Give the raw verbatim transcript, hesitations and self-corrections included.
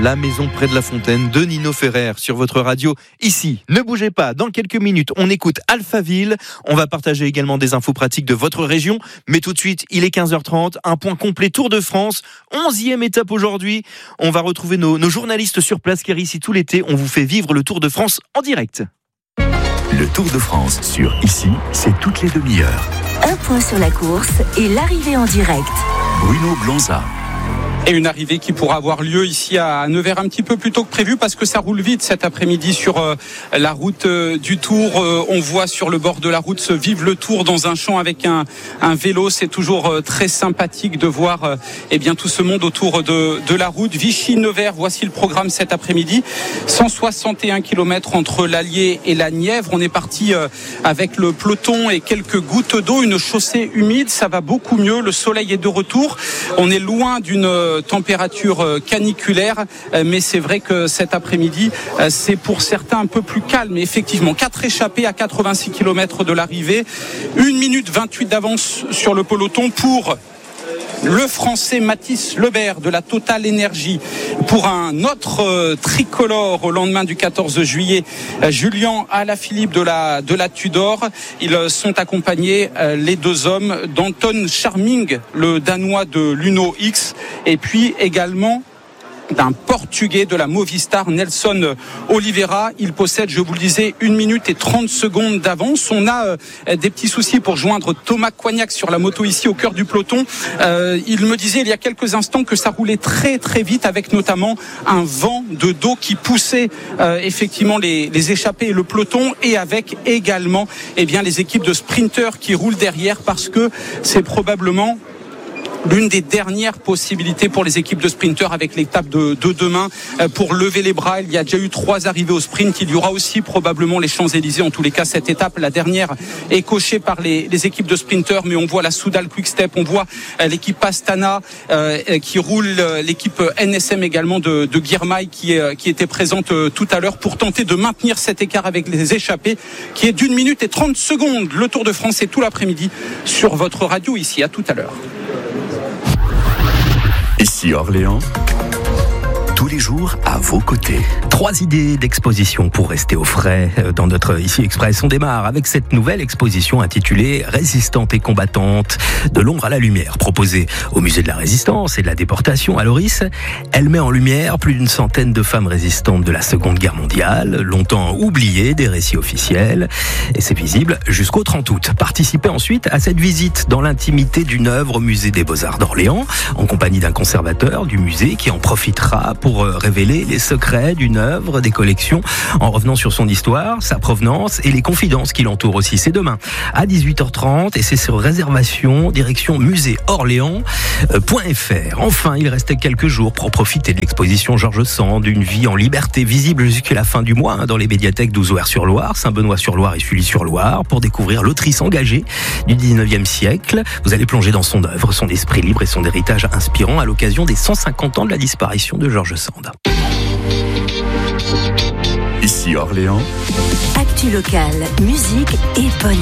La maison près de la fontaine de Nino Ferrer sur votre radio. Ici, ne bougez pas, dans quelques minutes, on écoute Alphaville. On va partager également des infos pratiques de votre région. Mais tout de suite, il est quinze heures trente, un point complet Tour de France. onzième étape aujourd'hui. On va retrouver nos, nos journalistes sur place car ici tout l'été, on vous fait vivre le Tour de France en direct. Le Tour de France sur Ici, c'est toutes les demi-heures. Un point sur la course et l'arrivée en direct. Bruno Blanza. Et une arrivée qui pourra avoir lieu ici à Nevers un petit peu plus tôt que prévu parce que ça roule vite cet après-midi sur euh, la route euh, du Tour. Euh, on voit sur le bord de la route se vivre le Tour dans un champ avec un, un vélo. C'est toujours euh, très sympathique de voir euh, eh bien, tout ce monde autour de, de la route. Vichy-Nevers, voici le programme cet après-midi. cent soixante et un kilomètres entre l'Allier et la Nièvre. On est parti euh, avec le peloton et quelques gouttes d'eau, une chaussée humide. Ça va beaucoup mieux. Le soleil est de retour. On est loin d'une température caniculaire, mais c'est vrai que cet après-midi, c'est pour certains un peu plus calme. Effectivement, quatre échappés à quatre-vingt-six kilomètres de l'arrivée, une minute vingt-huit d'avance sur le peloton pour le Français Mathis Lebert de la Total Énergie. Pour un autre euh, tricolore au lendemain du quatorze juillet, euh, Julien Alaphilippe de la, de la Tudor. Ils euh, sont accompagnés, euh, les deux hommes, d'Anton Charming, le Danois de l'Uno X, et puis également d'un Portugais de la Movistar, Nelson Oliveira. Il possède, je vous le disais, une minute et trente secondes d'avance. On a euh, des petits soucis pour joindre Thomas Coignac sur la moto ici au cœur du peloton. Euh, il me disait il y a quelques instants que ça roulait très très vite avec notamment un vent de dos qui poussait euh, effectivement les, les échappés et le peloton, et avec également eh bien, les équipes de sprinteurs qui roulent derrière parce que c'est probablement l'une des dernières possibilités pour les équipes de sprinteurs avec l'étape de, de demain pour lever les bras. Il y a déjà eu trois arrivées au sprint. Il y aura aussi probablement les Champs-Élysées. En tous les cas, cette étape, la dernière, est cochée par les, les équipes de sprinteurs. Mais on voit la Soudal Quick Step, on voit l'équipe Astana euh, qui roule, l'équipe N S M également de, de Girmay qui, euh, qui était présente euh, tout à l'heure pour tenter de maintenir cet écart avec les échappés qui est d'une minute et trente secondes. Le Tour de France est tout l'après-midi sur votre radio ici. À tout à l'heure. Ici Orléans, tous les jours à vos côtés. Trois idées d'exposition pour rester au frais dans notre Ici Express. On démarre avec cette nouvelle exposition intitulée Résistante et combattante, de l'ombre à la lumière, proposée au musée de la Résistance et de la Déportation à Loris. Elle met en lumière plus d'une centaine de femmes résistantes de la Seconde Guerre mondiale, longtemps oubliées des récits officiels. Et c'est visible jusqu'au trente août. Participez ensuite à cette visite dans l'intimité d'une œuvre au musée des Beaux-Arts d'Orléans, en compagnie d'un conservateur du musée qui en profitera pour pour révéler les secrets d'une œuvre, des collections, en revenant sur son histoire, sa provenance et les confidences qui l'entourent aussi. C'est demain à dix-huit heures trente et c'est sur réservation, direction musée orléans point f r. Enfin, il restait quelques jours pour profiter de l'exposition Georges Sand, d'une vie en liberté, visible jusqu'à la fin du mois hein, dans les médiathèques d'Ouzouer-sur-Loire, Saint-Benoît-sur-Loire et Sully-sur-Loire, pour découvrir l'autrice engagée du dix-neuvième siècle. Vous allez plonger dans son œuvre, son esprit libre et son héritage inspirant à l'occasion des cent cinquante ans de la disparition de Georges Sand. Ici Orléans. Actu locale, musique et bonne